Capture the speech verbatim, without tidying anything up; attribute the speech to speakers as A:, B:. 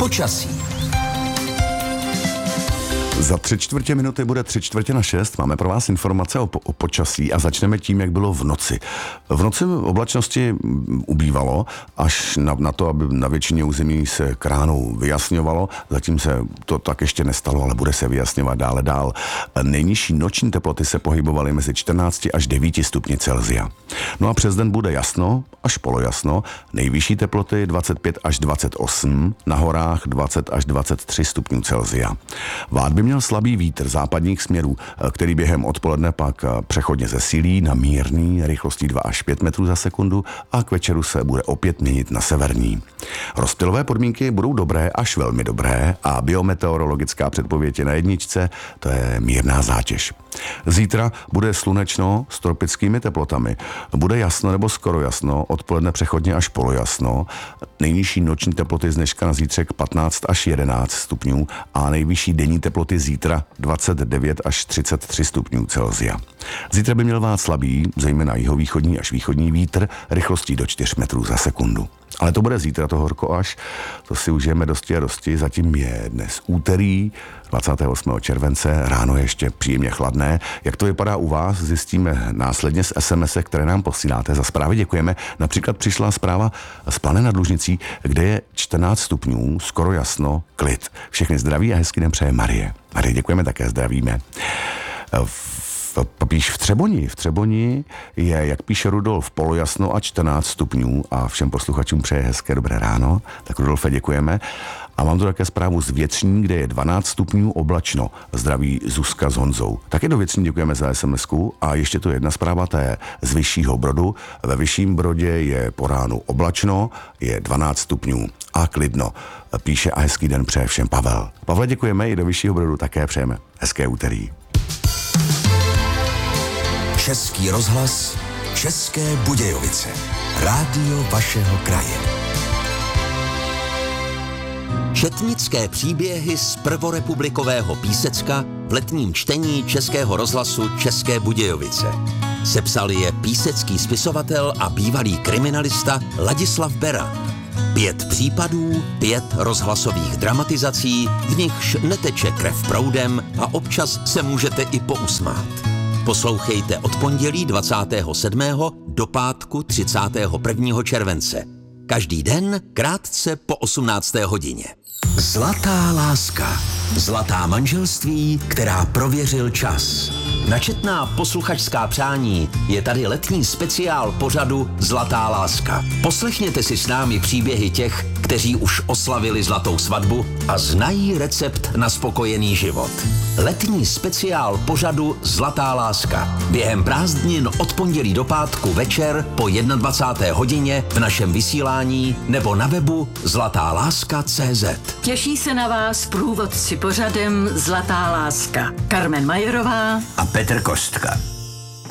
A: Počasí.
B: Za tři čtvrtě minuty bude tři čtvrtě na šest. Máme pro vás informace o, po- o počasí a začneme tím, jak bylo v noci. V noci oblačnosti ubývalo, až na, na to, aby na většině území se kránou vyjasňovalo. Zatím se to tak ještě nestalo, ale bude se vyjasňovat dále dál. Nejnižší noční teploty se pohybovaly mezi čtrnácti až devíti stupni Celsia. No a přes den bude jasno až polojasno. Nejvyšší teploty dvacet pět až dvacet osm, na horách dvacet až dvacet tři stupňů Celsia. Vád by měl slabý vítr západních směrů, který během odpoledne pak přechodně zesílí na mírný rychlostí dva až pět metrů za sekundu a k večeru se bude opět měnit na severní. Rozptylové podmínky budou dobré až velmi dobré a biometeorologická předpověď je na jedničce, to je mírná zátěž. Zítra bude slunečno s tropickými teplotami. Bude jasno nebo skoro jasno, odpoledne přechodně až polojasno. Nejnižší noční teploty z dneška na zítřek patnáct až jedenáct stupňů a nejvyšší denní teploty zítra dvacet devět až třicet tři stupňů Celsia. Zítra by měl vát slabý, zejména jihovýchodní až východní vítr, rychlostí do čtyř metrů za sekundu. Ale to bude zítra to horko až, to si užijeme dosti a dosti, zatím je dnes úterý, dvacátého osmého července, ráno ještě příjemně chladné. Jak to vypadá u vás, zjistíme následně z es em es, které nám posíláte. Za zprávy děkujeme. Například přišla zpráva z Plané nad Lužnicí, kde je čtrnáct stupňů, skoro jasno, klid. Všechny zdraví a hezký den přeje Marie. Marie, děkujeme také, zdravíme. V Píš v Třeboni. V Třeboni je, jak píše Rudolf, polojasno a čtrnáct stupňů a všem posluchačům přeje hezké dobré ráno. Tak Rudolfe děkujeme. A mám tu také zprávu z Věcní, kde je dvanáct stupňů oblačno. Zdraví Zuzka s Honzou. Také do Věcní děkujeme za es em esku. A ještě tu jedna zpráva, ta je z Vyššího Brodu. Ve Vyšším Brodě je po ránu oblačno, je dvanáct stupňů a klidno. Píše a hezký den přeje všem Pavel. Pavle, děkujeme, i do Vyššího Brodu také přejeme hezké úterý.
A: Český rozhlas, České Budějovice. Rádio vašeho kraje. Četnické příběhy z prvorepublikového Písecka v letním čtení Českého rozhlasu České Budějovice. Sepsal je písecký spisovatel a bývalý kriminalista Ladislav Beran. Pět případů, pět rozhlasových dramatizací, v nichž neteče krev proudem a občas se můžete i pousmát. Poslouchejte od pondělí dvacátého sedmého do pátku třicátého prvního července. Každý den krátce po osmnácté hodině. Zlatá láska. Zlatá manželství, která prověřil čas. Načetná posluchačská přání je tady letní speciál pořadu Zlatá láska. Poslechněte si s námi příběhy těch, kteří už oslavili zlatou svatbu a znají recept na spokojený život. Letní speciál pořadu Zlatá láska. Během prázdnin od pondělí do pátku večer po dvacáté jedné hodině v našem vysílání nebo na webu zlatá láska tečka cé zet.
C: Těší se na vás průvodci pořadem Zlatá láska. Carmen Majerová
A: a Petr Kostka.